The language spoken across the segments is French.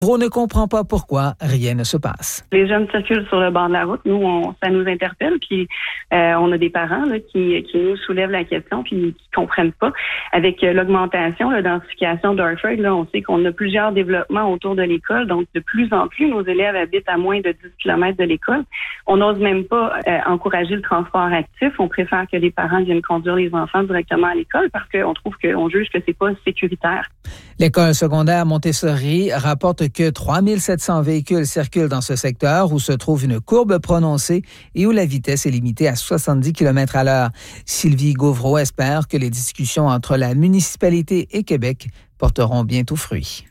On ne comprend pas pourquoi rien ne se passe. Les jeunes circulent sur le bord de la route. Nous, ça nous interpelle. Puis, on a des parents là, qui nous soulèvent la question puis qui comprennent pas. Avec l'augmentation, la densification d'Hartford, là, on sait qu'on a plusieurs développements autour de l'école. Donc, de plus en plus, nos élèves habitent à moins de 10 km de l'école. On n'ose même pas encourager le transport actif. On préfère que les parents viennent conduire les enfants directement à l'école parce qu'on juge que c'est pas sécuritaire. L'école secondaire Montessori rapporte que 3700 véhicules circulent dans ce secteur où se trouve une courbe prononcée et où la vitesse est limitée à 70 km à l'heure. Sylvie Gauvreau espère que les discussions entre la municipalité et Québec porteront bientôt fruit.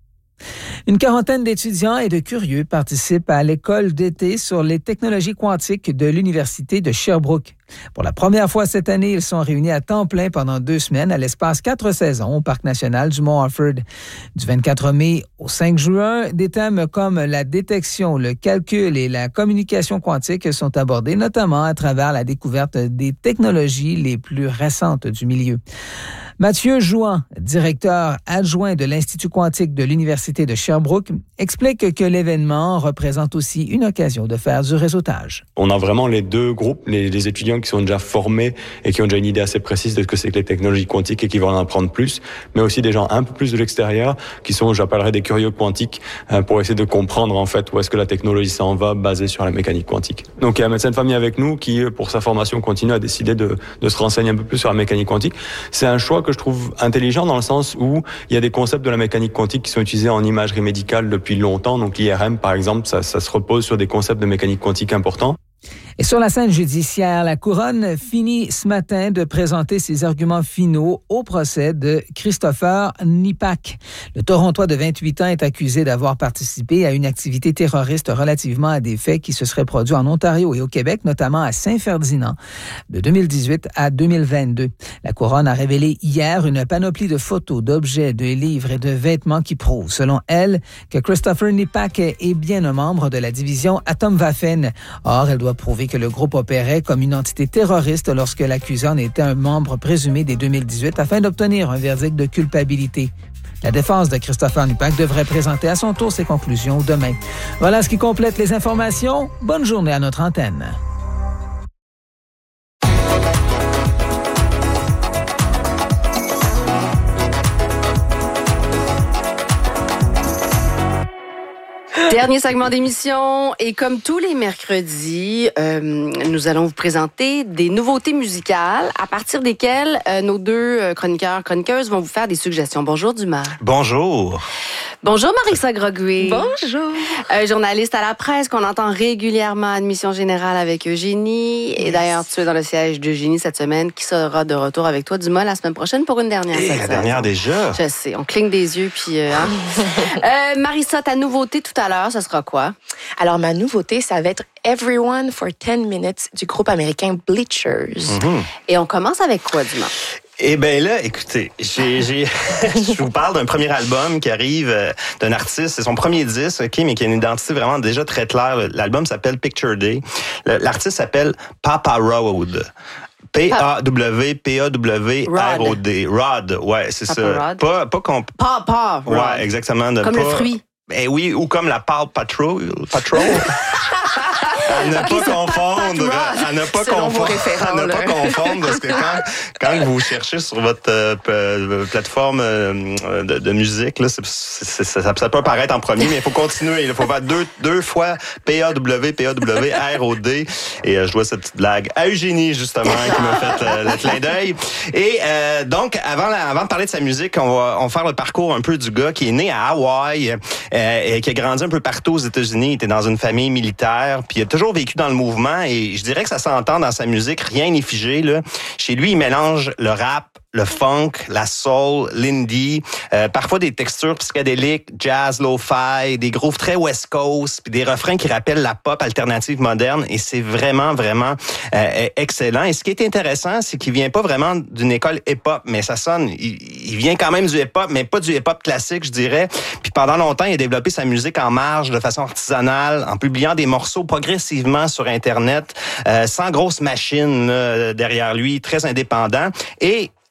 Une quarantaine d'étudiants et de curieux participent à l'école d'été sur les technologies quantiques de l'Université de Sherbrooke. Pour la première fois cette année, ils sont réunis à temps plein pendant 2 semaines à l'espace 4 saisons au Parc national du Mont-Harford. Du 24 mai au 5 juin, des thèmes comme la détection, le calcul et la communication quantique sont abordés, notamment à travers la découverte des technologies les plus récentes du milieu. Mathieu Jouan, directeur adjoint de l'Institut quantique de l'Université de Sherbrooke, explique que l'événement représente aussi une occasion de faire du réseautage. On a vraiment les deux groupes, les étudiants qui sont déjà formés et qui ont déjà une idée assez précise de ce que c'est que les technologies quantiques et qui vont en apprendre plus, mais aussi des gens un peu plus de l'extérieur qui sont, j'appellerais, des curieux quantiques pour essayer de comprendre en fait où est-ce que la technologie s'en va basée sur la mécanique quantique. Donc il y a un médecin de famille avec nous qui, pour sa formation continue, a décidé de se renseigner un peu plus sur la mécanique quantique. C'est un choix que je trouve intelligent dans le sens où il y a des concepts de la mécanique quantique qui sont utilisés en imagerie médicale depuis longtemps. Donc l'IRM, par exemple, ça se repose sur des concepts de mécanique quantique importants. Et sur la scène judiciaire, la Couronne finit ce matin de présenter ses arguments finaux au procès de Christopher Nipak. Le Torontois de 28 ans est accusé d'avoir participé à une activité terroriste relativement à des faits qui se seraient produits en Ontario et au Québec, notamment à Saint-Ferdinand, de 2018 à 2022. La Couronne a révélé hier une panoplie de photos, d'objets, de livres et de vêtements qui prouvent, selon elle, que Christopher Nipak est bien un membre de la division Atomwaffen. Or, elle doit prouver que le groupe opérait comme une entité terroriste lorsque l'accusé en était un membre présumé dès 2018 afin d'obtenir un verdict de culpabilité. La défense de Christopher Nipak devrait présenter à son tour ses conclusions demain. Voilà ce qui complète les informations. Bonne journée à notre antenne. Dernier segment d'émission et comme tous les mercredis, nous allons vous présenter des nouveautés musicales à partir desquelles nos deux chroniqueuses vont vous faire des suggestions. Bonjour Dumas. Bonjour. Bonjour Marissa Grogoué. Bonjour. Journaliste à la presse qu'on entend régulièrement à Admission Générale avec Eugénie. Yes. Et d'ailleurs, tu es dans le siège d'Eugénie cette semaine qui sera de retour avec toi, Dumas, la semaine prochaine pour une dernière saison. La dernière déjà? Je sais, on cligne des yeux puis... Marissa, ta nouveauté tout à l'heure, ce sera quoi? Alors, ma nouveauté, ça va être Everyone for 10 Minutes du groupe américain Bleachers. Mm-hmm. Et on commence avec quoi, Dumas? Eh bien là, écoutez, je vous parle d'un premier album qui arrive d'un artiste, c'est son premier disque, OK, mais qui a une identité vraiment déjà très claire. L'album s'appelle Picture Day. L'artiste s'appelle Papa Road. P-A-W-P-A-W-R-O-D. Rod, ouais, c'est Papa ça. Rod. Pas Rod. Ouais, exactement. Comme le fruit. Ben oui, ou comme la Paw Patrol. À ne pas confondre, parce que quand vous cherchez sur votre plateforme de musique, là, ça peut apparaître en premier, mais il faut continuer. Il faut faire deux fois P-A-W-P-A-W-R-O-D. Et je dois cette petite blague à Eugénie, justement, qui m'a fait le clin d'œil. Et donc, avant de parler de sa musique, on va faire le parcours un peu du gars qui est né à Hawaï et qui a grandi un peu partout aux États-Unis. Il était dans une famille militaire, puis il a toujours vécu dans le mouvement et je dirais que ça s'entend dans sa musique, rien n'est figé là. Chez lui, il mélange le rap, le funk, la soul, l'indie, parfois des textures psychédéliques, jazz, lo-fi, des grooves très West Coast, puis des refrains qui rappellent la pop alternative moderne et c'est vraiment, vraiment excellent. Et ce qui est intéressant, c'est qu'il vient pas vraiment d'une école hip-hop, mais ça sonne, il vient quand même du hip-hop, mais pas du hip-hop classique, je dirais. Puis pendant longtemps, il a développé sa musique en marge, de façon artisanale, en publiant des morceaux progressivement sur Internet, sans grosse machine derrière lui, très indépendant. Et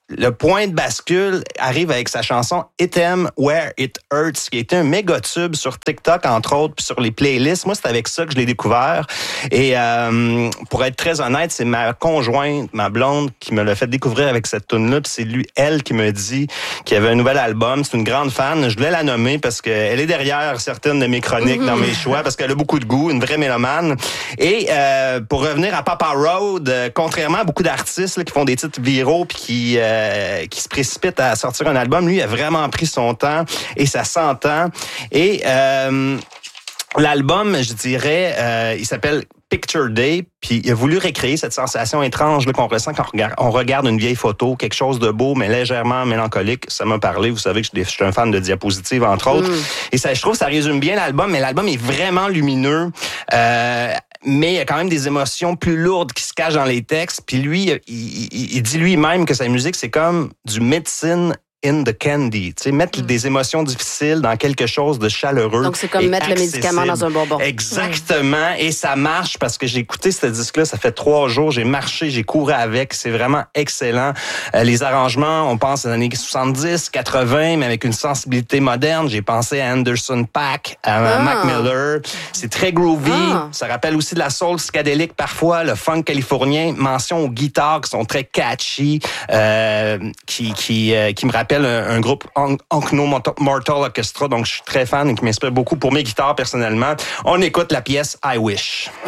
le point de bascule arrive avec sa chanson Hit 'Em Where It Hurts, qui a été un méga tube sur TikTok, entre autres, puis sur les playlists. Moi, c'est avec ça que je l'ai découvert. Et pour être très honnête, c'est ma conjointe, ma blonde, qui me l'a fait découvrir avec cette tune-là. Puis c'est elle qui me dit qu'il y avait un nouvel album. C'est une grande fan. Je voulais la nommer parce qu'elle est derrière certaines de mes chroniques dans mes choix, parce qu'elle a beaucoup de goût, une vraie mélomane. Et pour revenir à Papa Road, contrairement à beaucoup d'artistes là, qui font des titres viraux puis qui se précipite à sortir un album. Lui, il a vraiment pris son temps et ça s'entend. Et l'album, je dirais, il s'appelle Picture Day, puis il a voulu recréer cette sensation étrange là, qu'on ressent quand on regarde une vieille photo, quelque chose de beau, mais légèrement mélancolique. Ça m'a parlé. Vous savez que je suis un fan de diapositives, entre autres. Et ça, je trouve que ça résume bien l'album, mais l'album est vraiment lumineux. Mais il y a quand même des émotions plus lourdes qui se cachent dans les textes. Puis lui, il dit lui-même que sa musique, c'est comme du medicine in the candy. Tu sais, mettre des émotions difficiles dans quelque chose de chaleureux. Donc, c'est comme mettre accessible. le médicament dans un bonbon. Exactement. Et ça marche parce que j'ai écouté ce disque-là, ça fait 3 jours, j'ai marché, j'ai couru avec. C'est vraiment excellent. Les arrangements, on pense aux années 70, 80, mais avec une sensibilité moderne. J'ai pensé à Anderson .Paak, à Mac Miller. C'est très groovy. Ça rappelle aussi de la soul psychédélique parfois, le funk californien. Mention aux guitares qui sont très catchy, qui me rappellent un groupe Onkno Mortal Orchestra, donc je suis très fan et qui m'inspire beaucoup pour mes guitares personnellement. On écoute la pièce I Wish.